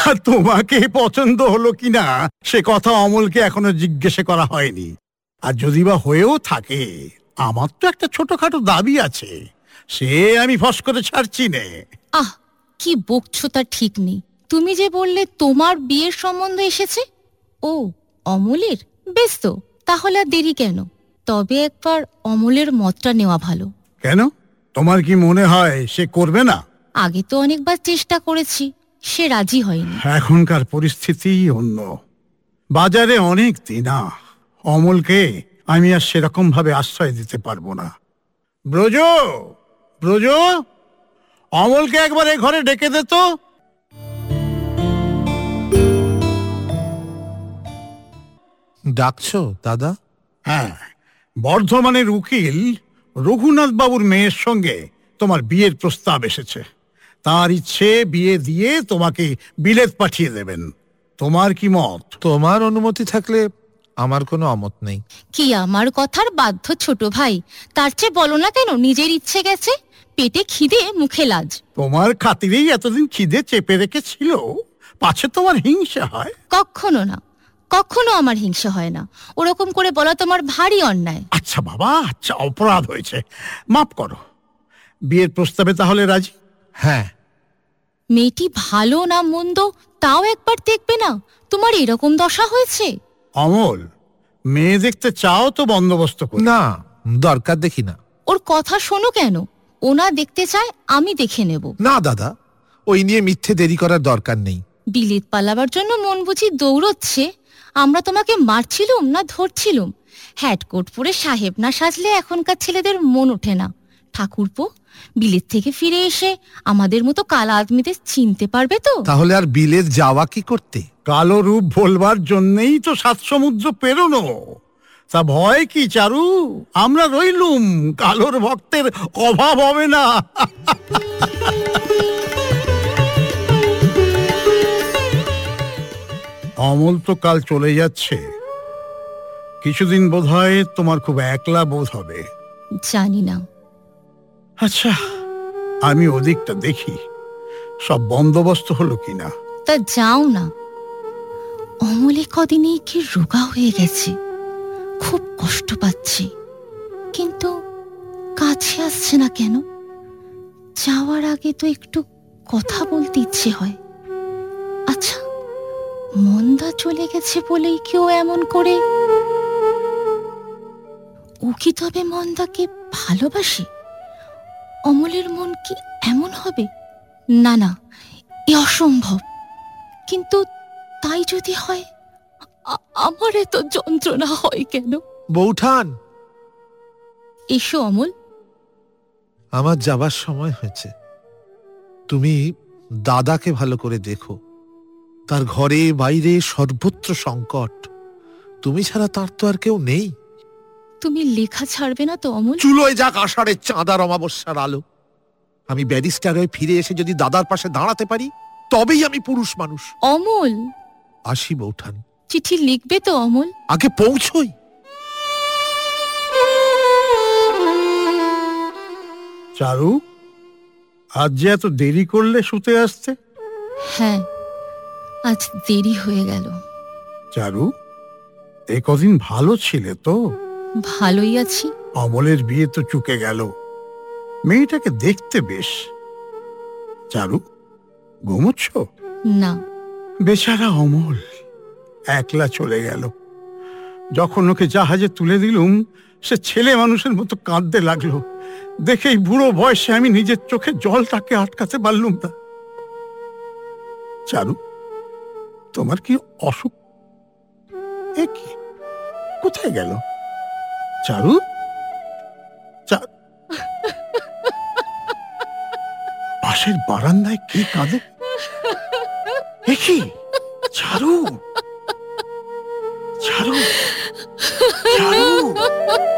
তোমাকে পছন্দ হলো কিনা সে কথা অমলকে এখনো জিজ্ঞেস করা হয়নি। আর যদি বা হয়েও থাকে, আমার তো একটা ছোটখাটো দাবি আছে, সে আমি ফস করে ছাড়ছি নে। আহ, কি বকছো তা ঠিক নেই। তুমি যে বললে তোমার বিয়ের সম্বন্ধ এসেছে। ও, অমলের? বেশ তো, তাহলে আর দেরি কেন? তবে একবার অমলের মতটা নেওয়া ভালো। কেন, তোমার কি মনে হয় সে করবে না? আগে তো অনেকবার চেষ্টা করেছি, সে রাজি হয়নি। এখনকার পরিস্থিতি অন্য। বাজারে অনেক দিনা, অমলকে আমি আর সেরকম ভাবে আশ্রয় দিতে পারবো না। ব্রজ, ব্রজ, অমলকে একবার এ ঘরে ডেকে দে তো। ডাকছো দাদা? হ্যাঁ, বর্ধমানের উকিল রঘুনাথ বাবুর মেয়ের সঙ্গে তোমার বিয়ের প্রস্তাব এসেছে। তার ইচ্ছে বিয়ে দিয়ে তোমাকে বিলেত পাঠিয়ে দেবেন। তোমার কি মত? তোমার অনুমতি থাকলে আমার কোনো অমত নেই। কি আমার কথার বাধ্য ছোট ভাই? তার চেয়ে বলো না কেন নিজের ইচ্ছে গেছে। পেটে খিদে, মুখে লাজ। তোমার খাতিরেই এতদিন খিদে চেপে রেখেছিল, পাছে তোমার হিংসা হয়? কখনো না, কখনো আমার হিংসা হয় না। ওরকম করে বলা তোমার ভারী অন্যায়। আচ্ছা বাবা, আচ্ছা, অপরাধ হয়েছে, মাফ করো। বিয়ের প্রস্তাবে তাহলে রাজি? হ্যাঁ। মেয়েটি ভালো না মন্দ তাও একবার দেখবে না? তোমার এরকম দশা হয়েছে। অমল, মেয়ে দেখতে চাও তো বন্দোবস্ত করি। না, দরকার দেখি না। ওর কথা শোনো কেন? ও না দেখতে চায়, আমি দেখে নেব। না দাদা, ওই নিয়ে মিথ্যে দেরি করার দরকার নেই। বিলেত পালাবার জন্য মন বুঝি দৌড়চ্ছে? আমরা তোমাকে মারছিলুম না ধরছিলুম? হ্যাটকোট পরে সাহেব না সাজলে এখনকার ছেলেদের মন ওঠে না। ঠাকুরপো, বিলেত থেকে ফিরে এসে আমাদের মতো কালা আদমিদের চিনতে পারবে তো? তাহলে আর বিলেত যাওয়া কি করতে? কালো রূপ বলবার জন্যই তো 7 সমুদ্র পেরোনো। তা ভয় কি চারু, আমরা রইলুম, কালোর ভক্তের অভাব হবে না। অমল তো কাল চলে যাচ্ছে। কিছুদিন বোধহয় তোমার খুব একলা বোধ হবে। জানি না। আচ্ছা, আমি ওদিকটা দেখি সব বন্দোবস্ত হলো কিনা। তা যাও না। অমলে কদিনে কি রোগা হয়ে গেছে, খুব কষ্ট পাচ্ছে। কিন্তু কাছে আসছে না কেন? যাওয়ার আগে তো একটু কথা বলতে ইচ্ছে হয়। আচ্ছা, মন্দা চলে গেছে বলেই কেউ এমন করে? ও কি তবে মন্দাকে ভালোবাসে? অমলের মন কি এমন হবে? না না, এ অসম্ভব। কিন্তু তাই যদি হয়, আমার এত যন্ত্রণা হয় কেন? বৌঠান, এসো অমল। আমার যাবার সময় হয়েছে। তুমি দাদাকে ভালো করে দেখো। তার ঘরে বাইরে সর্বত্র সংকট। তুমি ছাড়া তার তো আর কেউ নেই। তুমি লেখা ছাড়বে না তো অমল? চুলোয় যাক আষাঢ়ের চাঁদার অমাবস্যার আলো। আমি ব্যারিস্টার হয়ে ফিরে এসে যদি দাদার পাশে দাঁড়াতে পারি, তবেই আমি পুরুষ মানুষ। অমল, আসি বৌঠান। চিঠি লিখবে তো অমল? আগে পৌঁছই। চারু, আজ যে এত দেরি করলে শুতে আসতে? হ্যাঁ, আজ দেরি হয়ে গেল। চারু, এ কদিন ভালো ছিলে তো? ভালোই আছি। অমলের বিয়ে তো চুকে গেল, মেয়েটাকে দেখতে বেশ। চারু, ঘুমোচ্ছ? না। বেচারা অমল একলা চলে গেল। যখন ওকে জাহাজে তুলে দিলুম, সে ছেলে মানুষের মতো কাঁদতে লাগলো। দেখেই বুড়ো বয়সে আমি নিজের চোখে জলটাকে আটকাতে পারলুম না। চারু, তোমার কি অসুখ? এ কি, কোথায় গেল চারু? পাশের বারান্দায় কে কাঁদে? এ কি চারু?